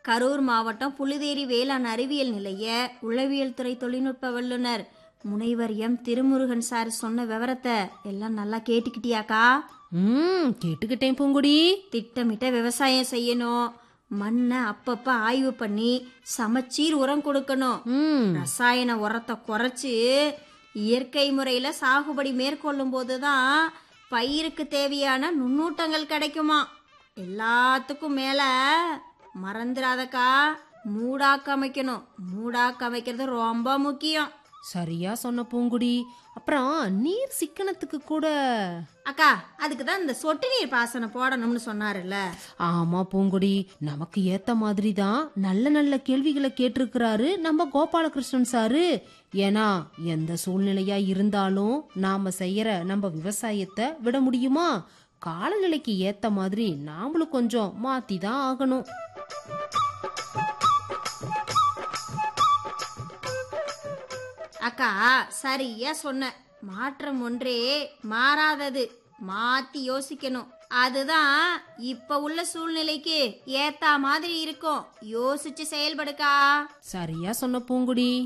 கரூர் மாவட்டம் புழுதேரி வேளாண் அறிவியல் நிலைய உளவியல் துறை தொழில்நுட்ப வல்லுநர் முனைவர் திருமுருகன் சார் சொன்ன விவரத்தை எல்லாம் நல்லா கேட்டுக்கிட்டியாக்கா? கேட்டுக்கிட்டேன் பூங்குடி. திட்டமிட்ட விவசாயம் செய்யணும், மண்ணை அப்பப்ப ஆய்வு பண்ணி சமச்சீர் உரம் கொடுக்கணும், ரசாயன உரத்தை குறைச்சு இயற்கை முறையில சாகுபடி மேற்கொள்ளும் போதுதான் பயிருக்கு தேவையான நுண்ணூட்டங்கள் கிடைக்குமா. எல்லாத்துக்கும் மேல மறந்துடாதக்கா, மூடாக்கு அமைக்கணும். மூடாக்கு அமைக்கிறது ரொம்ப முக்கியம். சரியா சொன்ன பூங்குடி. அப்புறம் நீர் சிக்கனத்துக்கு கூட அக்கா, அதுக்கு தான் இந்த சொட்டு நீர் பாசனம் போடணும்னு சொன்னாருல்ல. ஆமா பூங்குடி, நமக்கு ஏத்த மாதிரி தான் நல்ல நல்ல கேள்விகளை கேட்டிருக்கிறாரு நம்ம கோபாலகிருஷ்ணன் சாரு. ஏன்னா எந்த சூழ்நிலையா இருந்தாலும் நாம செய்யற நம்ம விவசாயத்தை விட முடியுமா? காலநிலைக்கு ஏத்த மாதிரி நாமளும் கொஞ்சம் மாத்தி தான் ஆகணும். அக்கா, சரியா சொன்ன. மாற்றம் ஒன்றே மாறாதது, மாத்தி யோசிக்கணும். அதுதான் இப்ப உள்ள சூழ்நிலைக்கு ஏத்த மாதிரி இருக்கும். யோசிச்சு செயல்படுக்கா. சரியா சொன்ன பூங்குடி.